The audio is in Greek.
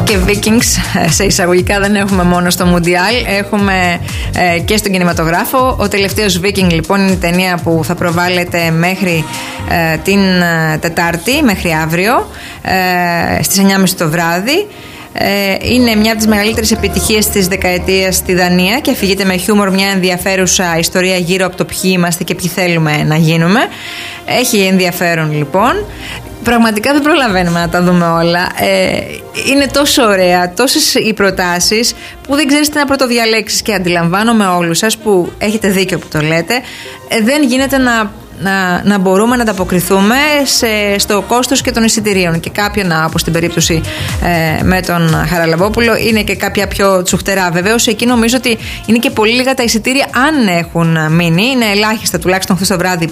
και Vikings σε εισαγωγικά δεν έχουμε μόνο στο Μουντιάλ, έχουμε και στον κινηματογράφο. Ο τελευταίος Viking λοιπόν είναι η ταινία που θα προβάλλεται μέχρι την Τετάρτη, μέχρι αύριο στις 9.30 το βράδυ. Είναι μια από τις μεγαλύτερες επιτυχίες της δεκαετίας στη Δανία και αφηγείται με χιούμορ μια ενδιαφέρουσα ιστορία γύρω από το ποιοι είμαστε και ποιοι θέλουμε να γίνουμε. Έχει ενδιαφέρον λοιπόν. Πραγματικά δεν προλαβαίνουμε να τα δούμε όλα. Είναι τόσο ωραία, τόσες οι προτάσεις που δεν ξέρεις τι να πρωτοδιαλέξεις, και αντιλαμβάνομαι όλους σας που έχετε δίκιο που το λέτε. Δεν γίνεται να μπορούμε να ανταποκριθούμε στο κόστος και των εισιτηρίων. Και κάποια, όπως στην περίπτωση με τον Χαραλαμπόπουλο, είναι και κάποια πιο τσουχτερά. Βεβαίως εκεί νομίζω ότι είναι και πολύ λίγα τα εισιτήρια, αν έχουν μείνει. Είναι ελάχιστα, τουλάχιστον χθες το βράδυ